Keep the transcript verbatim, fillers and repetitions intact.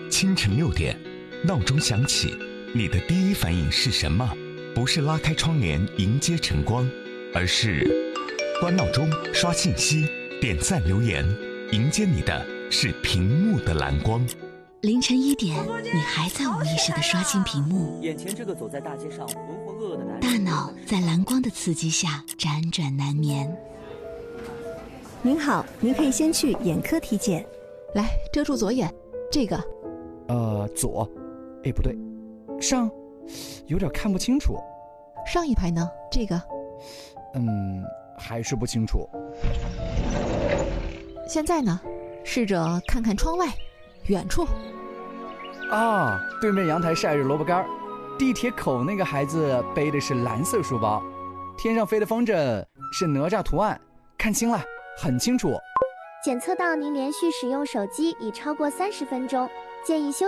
清晨六点，闹钟响起，你的第一反应是什么？不是拉开窗帘迎接晨光，而是关闹钟、刷信息、点赞留言，迎接你的是屏幕的蓝光。 凌晨一点，你还在无意识地刷新屏幕， 眼前这个走在大街上浑浑噩噩的男人， 大脑在蓝光的刺激下辗转难眠。 您好，您可以先去眼科体检。 来，遮住左眼，这个。 呃，左，哎，不对，上，有点看不清楚。 上一排呢？这个。 嗯，还是不清楚。 现在呢？试着看看窗外，远处。 啊，对面阳台晒着萝卜干，地铁口那个孩子背的是蓝色书包，天上飞的风筝是哪吒图案，看清了，很清楚。 检测到您连续使用手机已超过三十分钟，建议休